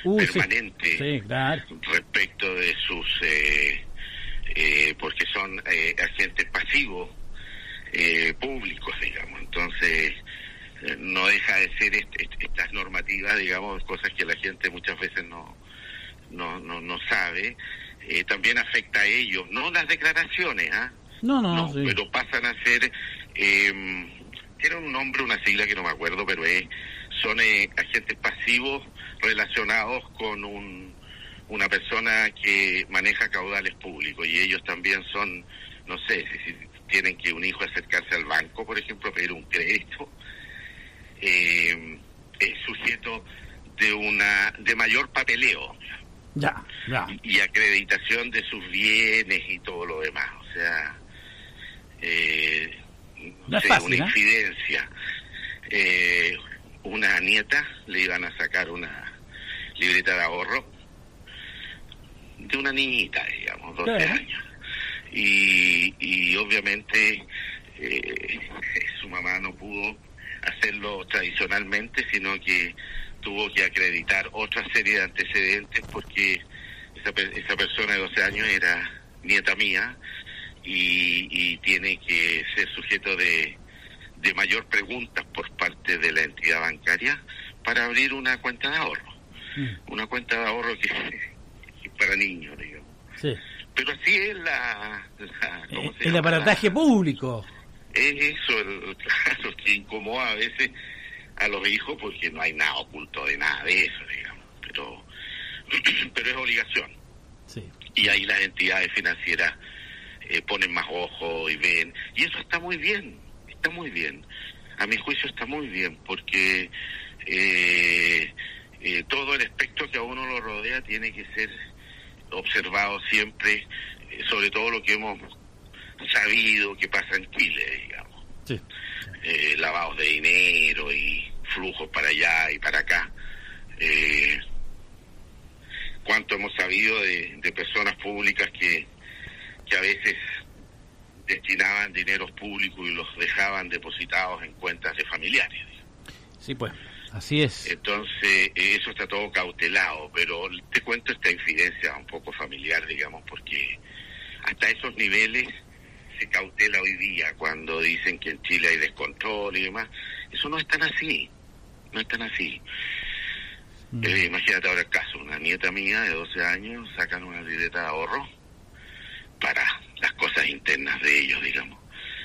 permanente sí, claro, respecto de sus porque son agentes pasivos públicos, digamos. Entonces no deja de ser estas normativas, digamos, cosas que la gente muchas veces no sabe. También afecta a ellos, no las declaraciones, no, sí, pero pasan a ser tiene un nombre, una sigla que no me acuerdo, pero son agentes pasivos relacionados con una persona que maneja caudales públicos, y ellos también son, no sé, si tienen que un hijo acercarse al banco, por ejemplo, pedir un crédito, es sujeto de mayor papeleo ya. y acreditación de sus bienes y todo lo demás, o sea, no es fácil, una infidencia. Una nieta le iban a sacar una libreta de ahorro de una niñita, digamos, 12 años, y obviamente su mamá no pudo hacerlo tradicionalmente, sino que tuvo que acreditar otra serie de antecedentes, porque esa persona de 12 años era nieta mía, y tiene que ser sujeto de mayor preguntas por parte de la entidad bancaria para abrir una cuenta de ahorro. Una cuenta de ahorro que es para niños, digamos. Sí. Pero así es el aparataje público. Es eso, claro, que incomoda a veces a los hijos, porque no hay nada oculto de nada de eso, digamos. Pero es obligación. Sí. Y ahí las entidades financieras ponen más ojo y ven, y eso está muy bien, a mi juicio está muy bien, porque todo el espectro que a uno lo rodea tiene que ser observado siempre, sobre todo lo que hemos sabido que pasa en Chile, digamos. Sí. Lavados de dinero y flujos para allá y para acá. Cuánto hemos sabido de personas públicas que a veces destinaban dineros públicos y los dejaban depositados en cuentas de familiares. Sí, pues, así es. Entonces, eso está todo cautelado, pero te cuento esta infidencia un poco familiar, digamos, porque hasta esos niveles se cautela hoy día cuando dicen que en Chile hay descontrol y demás. Eso no es tan así, imagínate ahora el caso, una nieta mía de 12 años sacan una libreta de ahorro para las cosas internas de ellos, digamos,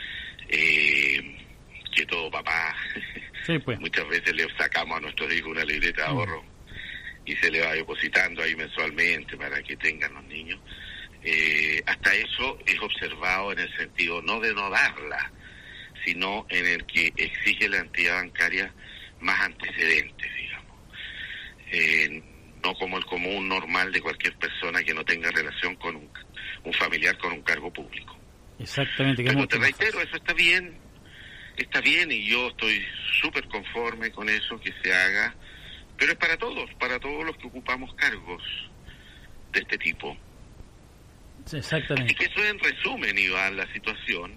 que todo papá, sí, pues, muchas veces le sacamos a nuestros hijos una libreta de ahorro y se le va depositando ahí mensualmente para que tengan los niños. Hasta eso es observado en el sentido no de no darla, sino en el que exige la entidad bancaria más antecedentes, digamos, no como el común normal de cualquier persona que no tenga relación con un familiar con un cargo público. Exactamente. Pero te reitero, eso está bien, y yo estoy súper conforme con eso, que se haga, pero es para todos los que ocupamos cargos de este tipo. Sí, exactamente. Así que eso en resumen, Iván, la situación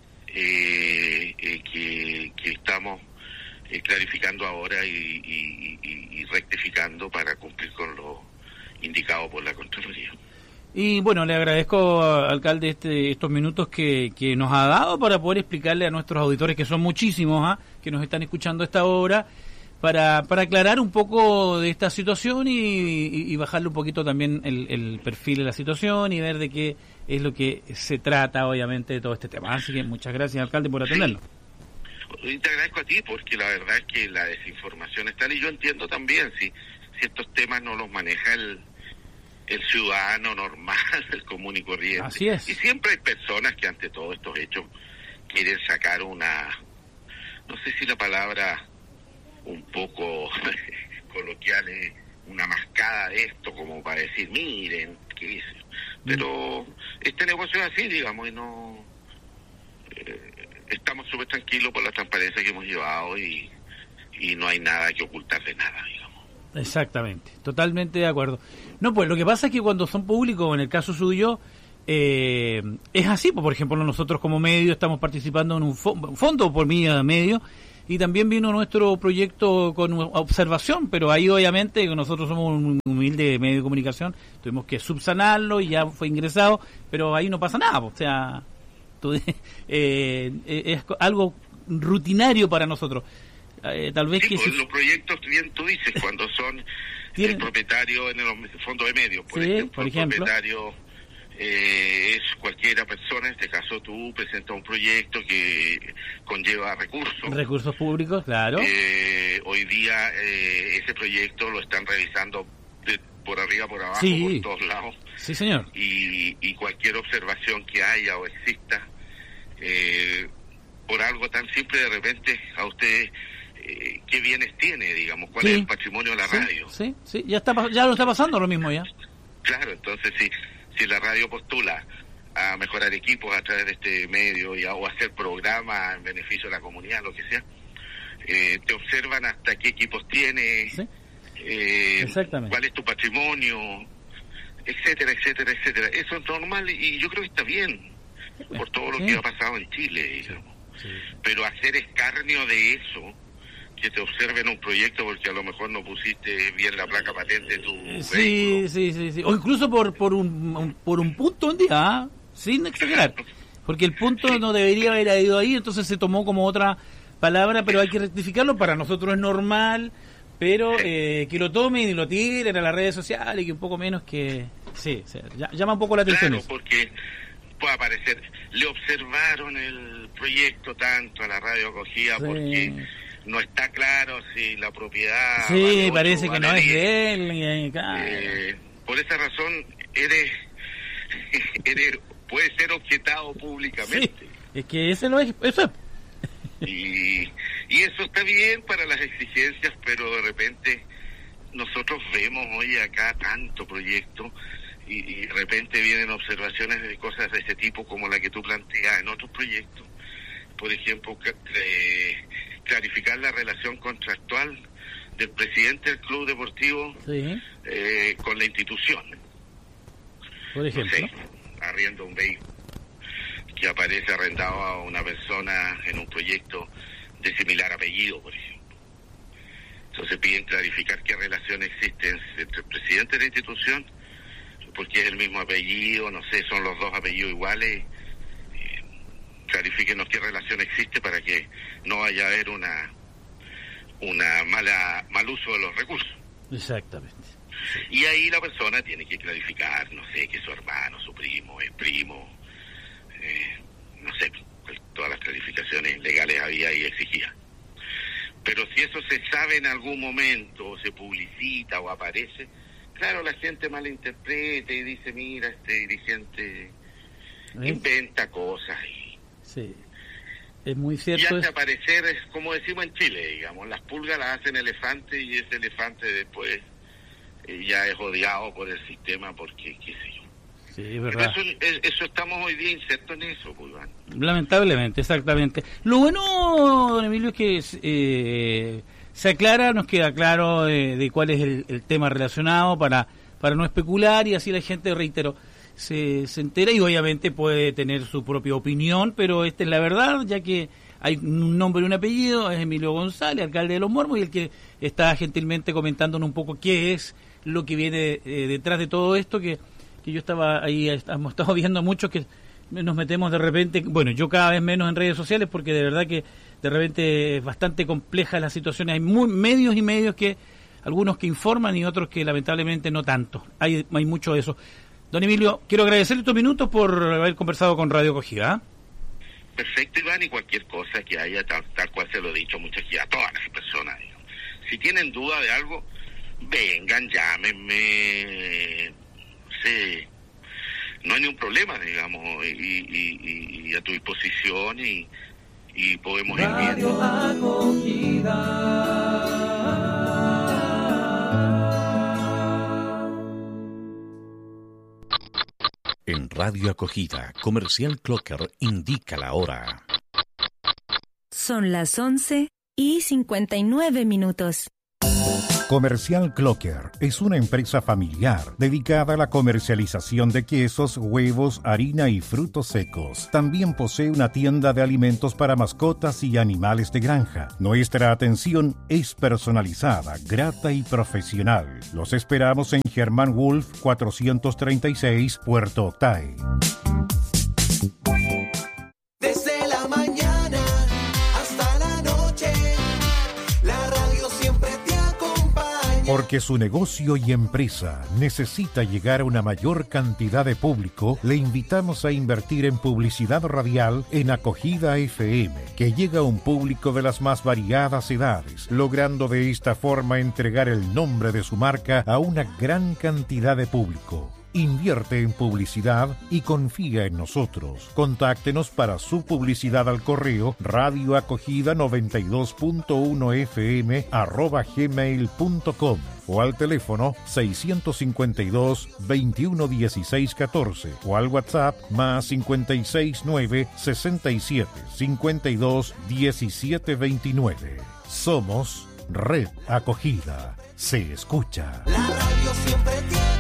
que estamos clarificando ahora y rectificando para cumplir con lo indicado por la Contraloría. Y bueno, le agradezco, alcalde, estos minutos que nos ha dado para poder explicarle a nuestros auditores, que son muchísimos, que nos están escuchando a esta hora, para aclarar un poco de esta situación y bajarle un poquito también el perfil de la situación y ver de qué es lo que se trata, obviamente, de todo este tema. Así que muchas gracias, alcalde, por atendernos. Sí. Y te agradezco a ti, porque la verdad es que la desinformación está, y yo entiendo también, si estos temas no los maneja el ciudadano normal, el común y corriente. Así es. Y siempre hay personas que ante todos estos hechos quieren sacar no sé si la palabra un poco coloquial es una mascada de esto, como para decir, miren, ¿qué es? Pero este negocio es así, digamos, y no... estamos súper tranquilos por la transparencia que hemos llevado y no hay nada que ocultar de nada, digamos. Exactamente, totalmente de acuerdo. No, pues lo que pasa es que cuando son públicos, en el caso suyo, es así. Por ejemplo, nosotros como medio estamos participando en un fondo por medio, y también vino nuestro proyecto con observación, pero ahí obviamente nosotros somos un humilde medio de comunicación, tuvimos que subsanarlo y ya fue ingresado, pero ahí no pasa nada, o sea, es algo rutinario para nosotros. Tal vez sí, que pues, los proyectos, bien tú dices, cuando son el propietario en el fondo de medios, por ejemplo, el propietario es cualquiera persona, en este caso tú presentas un proyecto que conlleva recursos públicos, claro. Hoy día ese proyecto lo están revisando por arriba, por abajo, sí, por todos lados. Sí, señor. Y cualquier observación que haya o exista, por algo tan simple, de repente a usted qué bienes tiene, digamos, cuál es el patrimonio de la radio. Sí, ya lo está pasando lo mismo ya. Claro, entonces si la radio postula a mejorar equipos a través de este medio o hacer programas en beneficio de la comunidad, lo que sea, te observan hasta qué equipos tienes, cuál es tu patrimonio, etcétera, etcétera, etcétera. Eso es normal y yo creo que está bien por todo lo que ha pasado en Chile, digamos. Sí. Pero hacer escarnio de eso, que te observen un proyecto porque a lo mejor no pusiste bien la placa patente de tu vehículo. Sí. O incluso por un punto un día, sin exagerar. Porque el punto no debería haber ido ahí, entonces se tomó como otra palabra, pero hay que rectificarlo. Para nosotros es normal, pero que lo tomen y lo tiren a las redes sociales, y que un poco menos que... Sí, llama un poco la atención. Claro, porque puede aparecer, le observaron el proyecto tanto a la radio acogida porque... no está claro si la propiedad... Sí, parece que no es de él. Por esa razón, puede ser objetado públicamente. Sí, es que eso es. Y eso está bien para las exigencias, pero de repente nosotros vemos hoy acá tanto proyecto y de repente vienen observaciones de cosas de ese tipo como la que tú planteas en otros proyectos. Por ejemplo, clarificar la relación contractual del presidente del club deportivo con la institución. Por ejemplo, no sé, arriendo un vehículo que aparece arrendado a una persona en un proyecto de similar apellido, por ejemplo. Entonces piden clarificar qué relación existe entre el presidente de la institución, porque es el mismo apellido, no sé, son los dos apellidos iguales. Clarifíquenos qué relación existe para que no vaya a haber una mal uso de los recursos. Exactamente. Sí. Y ahí la persona tiene que clarificar, no sé, que su hermano, su primo, el primo, no sé, todas las clarificaciones legales había y exigía. Pero si eso se sabe en algún momento, o se publicita o aparece, claro, la gente malinterpreta y dice, mira, este dirigente inventa cosas y... Sí, es muy cierto. Y hace aparecer, como decimos en Chile, digamos, las pulgas las hacen elefantes y ese elefante después ya es odiado por el sistema porque, qué sé yo. Sí, es verdad. Eso estamos hoy día insertos en eso, pues, Iván. Lamentablemente, exactamente. Lo bueno, don Emilio, es que se aclara, nos queda claro de cuál es el tema relacionado para no especular y así la gente, reitero, se entera y obviamente puede tener su propia opinión, pero esta es la verdad, ya que hay un nombre y un apellido, es Emilio González, alcalde de Los Mormos, y el que está gentilmente comentándonos un poco qué es lo que viene detrás de todo esto, que yo estaba ahí, hemos estado viendo muchos que nos metemos de repente, bueno, yo cada vez menos en redes sociales, porque de verdad que de repente es bastante compleja la situación, hay medios y medios que, algunos que informan y otros que lamentablemente no tanto, hay mucho de eso. Don Emilio, quiero agradecerle estos minutos por haber conversado con Radio Acogida. Perfecto, Iván, y cualquier cosa que haya, tal cual se lo he dicho a todas las personas, digamos. Si tienen duda de algo, vengan, llámenme, no sé, no hay ningún problema, digamos, y a tu disposición y podemos ir viendo. Radio Acogida. En Radio Acogida, Comercial Clocker indica la hora. Son las 11:59. Comercial Clocker es una empresa familiar dedicada a la comercialización de quesos, huevos, harina y frutos secos. También posee una tienda de alimentos para mascotas y animales de granja. Nuestra atención es personalizada, grata y profesional. Los esperamos en Germán Wolf 436, Puerto Octay. Desde la mañana hasta la noche, la radio siempre te acompaña. Porque su negocio y empresa necesita llegar a una mayor cantidad de público, le invitamos a invertir en publicidad radial en Acogida FM, que llega a un público de las más variadas edades, logrando de esta forma entregar el nombre de su marca a una gran cantidad de público. Invierte en publicidad y confía en nosotros. Contáctenos para su publicidad al correo radioacogida92.1fm@gmail.com o al teléfono 652 21 16 14 o al WhatsApp más 569 67 52 17 29. Somos Red Acogida. Se escucha. La radio siempre te acompaña.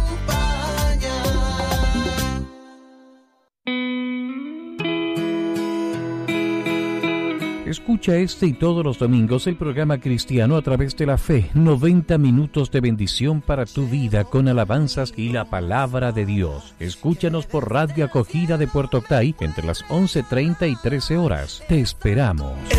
Escucha este y todos los domingos el programa cristiano a través de la fe. 90 minutos de bendición para tu vida con alabanzas y la palabra de Dios. Escúchanos por Radio Acogida de Puerto Octay entre las 11:30 y 13 horas. Te esperamos.